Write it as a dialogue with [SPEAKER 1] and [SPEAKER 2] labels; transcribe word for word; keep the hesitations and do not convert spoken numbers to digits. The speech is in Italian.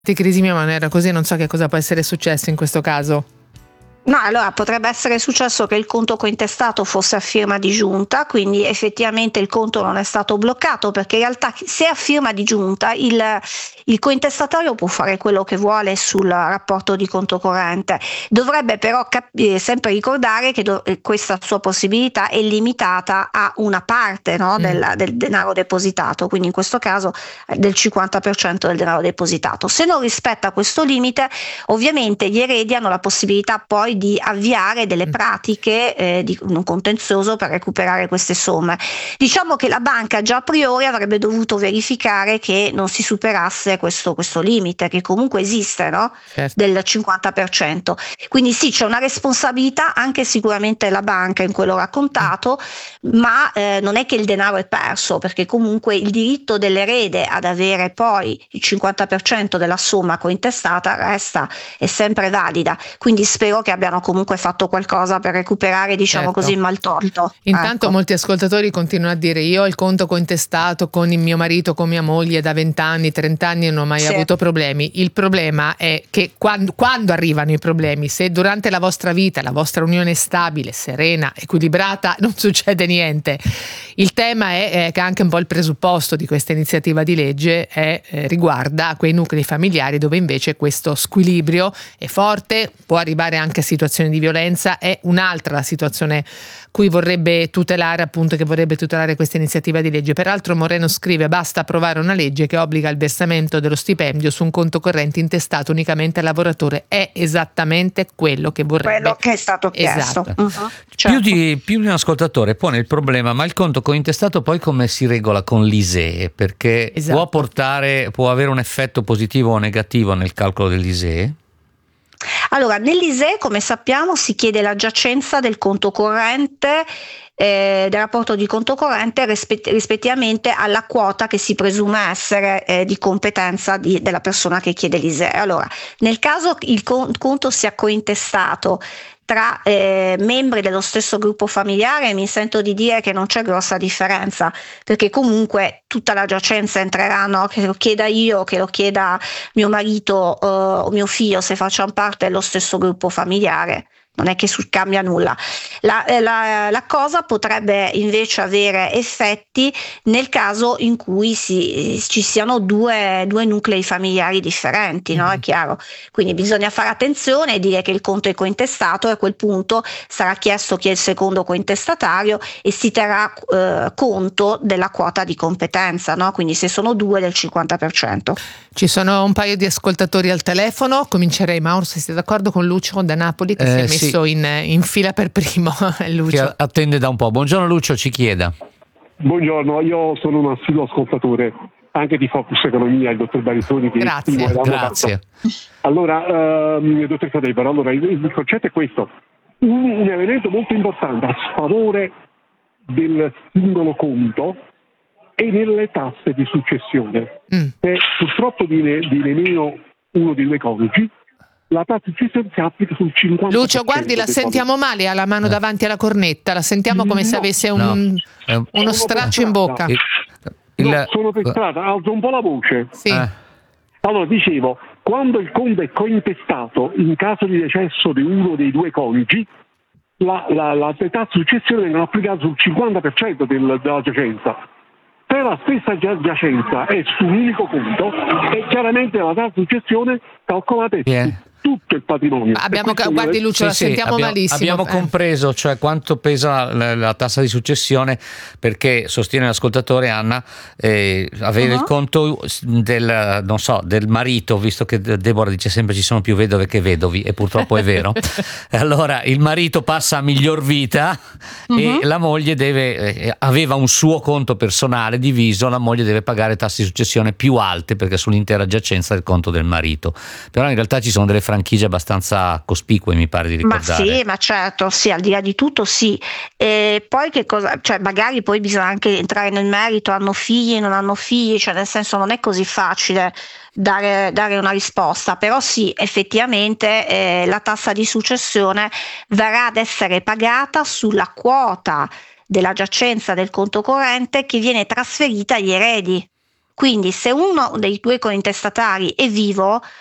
[SPEAKER 1] Di crisi mia, ma non era così, non so che cosa può essere successo in questo caso.
[SPEAKER 2] No, allora potrebbe essere successo che il conto cointestato fosse a firma di giunta, quindi effettivamente il conto non è stato bloccato, perché in realtà se è a firma di giunta il, il cointestatario può fare quello che vuole sul rapporto di conto corrente. Dovrebbe però cap- eh, sempre ricordare che do- questa sua possibilità è limitata a una parte, no,
[SPEAKER 1] Mm.
[SPEAKER 2] del, del denaro depositato, quindi in questo caso eh, del cinquanta per cento del denaro depositato. Se non rispetta questo limite, ovviamente gli eredi hanno la possibilità poi di avviare delle pratiche eh, di un contenzioso per recuperare queste somme. Diciamo che la banca già a priori avrebbe dovuto verificare che non si superasse questo, questo limite, che comunque esiste, no?
[SPEAKER 1] Certo.
[SPEAKER 2] Del cinquanta per cento. Quindi sì, c'è una responsabilità anche sicuramente della banca in quello raccontato, ma eh, non è che il denaro è perso, perché comunque il diritto dell'erede ad avere poi il cinquanta per cento della somma cointestata resta, è sempre valida. Quindi spero che abbiano comunque fatto qualcosa per recuperare, diciamo
[SPEAKER 1] Certo.
[SPEAKER 2] così, il maltolto.
[SPEAKER 1] Intanto
[SPEAKER 2] Ecco.
[SPEAKER 1] molti ascoltatori continuano a dire: io ho il conto cointestato con il mio marito, con mia moglie da venti anni, trenta anni e non ho mai
[SPEAKER 2] Sì.
[SPEAKER 1] avuto problemi. Il problema è che quando, quando arrivano i problemi, se durante la vostra vita la vostra unione è stabile, serena, equilibrata, non succede niente. Il tema è, è che anche un po' il presupposto di questa iniziativa di legge è, eh, riguarda quei nuclei familiari dove invece questo squilibrio è forte, può arrivare anche a situazioni di violenza. È un'altra la situazione cui vorrebbe tutelare, appunto, che vorrebbe tutelare questa iniziativa di legge. Peraltro Moreno scrive: basta approvare una legge che obbliga il versamento dello stipendio su un conto corrente intestato unicamente al lavoratore. È esattamente quello che vorrebbe.
[SPEAKER 2] Quello che è stato chiesto.
[SPEAKER 1] Esatto.
[SPEAKER 2] Uh-huh. Certo.
[SPEAKER 3] Più di, più di un ascoltatore pone il problema: ma il conto cointestato poi come si regola con l'I S E E? Perché
[SPEAKER 1] Esatto.
[SPEAKER 3] può portare, può avere un effetto positivo o negativo nel calcolo dell'I S E E?
[SPEAKER 2] Allora, nell'I S E E, come sappiamo, si chiede la giacenza del conto corrente, eh, del rapporto di conto corrente rispett- rispettivamente alla quota che si presume essere eh, di competenza di- della persona che chiede l'I S E E. Allora, nel caso il con- conto sia cointestato tra eh, membri dello stesso gruppo familiare, mi sento di dire che non c'è grossa differenza, perché comunque tutta la giacenza entrerà, no? Che lo chieda io, che lo chieda mio marito eh, o mio figlio, se facciano parte dello stesso gruppo familiare, non è che su- cambia nulla. La, eh, la, la cosa potrebbe invece avere effetti nel caso in cui si, ci siano due, due nuclei familiari differenti, no? È chiaro. Quindi bisogna fare attenzione e dire che il conto è cointestato, e a quel punto sarà chiesto chi è il secondo cointestatario e si terrà eh, conto della quota di competenza, no? Quindi se sono due, del cinquanta per cento.
[SPEAKER 1] Ci sono un paio di ascoltatori al telefono. Comincerei, Mauro, se siete d'accordo, con Lucio da Napoli, che
[SPEAKER 3] Eh,
[SPEAKER 1] si è
[SPEAKER 3] sì.
[SPEAKER 1] messo in, in fila per primo. Lucio.
[SPEAKER 3] Che attende da un po'. Buongiorno Lucio, ci chieda.
[SPEAKER 4] Buongiorno, io sono un assiduo ascoltatore anche di Focus Economia, il dottor Barisoni, che
[SPEAKER 1] Grazie,
[SPEAKER 4] stimo e l'hanno
[SPEAKER 3] grazie.
[SPEAKER 4] fatto. Allora, ehm, dottor Cadebaro, allora il, il concetto è questo: un, un elemento molto importante a sfavore del singolo conto è nelle tasse di successione.
[SPEAKER 1] Mm.
[SPEAKER 4] Se purtroppo viene, viene meno uno dei due coniugi, la tassa di successione si applica sul cinquanta per cento.
[SPEAKER 1] Lucio, guardi, la
[SPEAKER 4] dei
[SPEAKER 1] sentiamo male, ha la mano davanti alla cornetta, la sentiamo come se
[SPEAKER 4] No,
[SPEAKER 1] avesse un,
[SPEAKER 3] no. Eh,
[SPEAKER 1] uno
[SPEAKER 4] Sono
[SPEAKER 1] straccio in
[SPEAKER 4] per
[SPEAKER 1] bocca.
[SPEAKER 3] Il,
[SPEAKER 4] coniugi.
[SPEAKER 3] il-
[SPEAKER 4] No, sono per strada, alzo un po' la voce.
[SPEAKER 1] Sì.
[SPEAKER 3] eh,
[SPEAKER 4] Allora, dicevo, quando il conto è cointestato in caso di decesso di uno dei due coniugi, la, la, la età di successione vengono applicate sul cinquanta per cento del, della giacenza. Se la stessa gia- giacenza è su un unico conto, e chiaramente la età di successione calcolata è
[SPEAKER 3] Yeah.
[SPEAKER 4] su tutto il patrimonio.
[SPEAKER 1] Abbiamo,
[SPEAKER 4] E questo
[SPEAKER 1] guardi
[SPEAKER 4] io-
[SPEAKER 1] Lucio,
[SPEAKER 3] sì,
[SPEAKER 1] la
[SPEAKER 3] sì,
[SPEAKER 1] sentiamo
[SPEAKER 3] abbiamo,
[SPEAKER 1] malissimo.
[SPEAKER 3] abbiamo
[SPEAKER 1] Eh.
[SPEAKER 3] compreso, cioè quanto pesa la, la tassa di successione, perché sostiene l'ascoltatore Anna, eh, avere
[SPEAKER 2] Uh-huh.
[SPEAKER 3] il conto del, non so, del marito, visto che Deborah dice sempre ci sono più vedove che vedovi, e purtroppo è vero. Allora il marito passa a miglior vita e la moglie deve, eh, aveva un suo conto personale diviso, la moglie deve pagare tasse di successione più alte perché sull'intera giacenza del conto del marito. Però in realtà ci sono delle franchigie abbastanza cospicue, mi pare di
[SPEAKER 2] Ma
[SPEAKER 3] ricordare.
[SPEAKER 2] sì, ma certo, sì, al di là di tutto sì. E poi che cosa, cioè magari poi bisogna anche entrare nel merito, hanno figli, non hanno figli, cioè nel senso non è così facile dare, dare una risposta, però sì, effettivamente eh, la tassa di successione verrà ad essere pagata sulla quota della giacenza del conto corrente che viene trasferita agli eredi. Quindi se uno dei due cointestatari è vivo,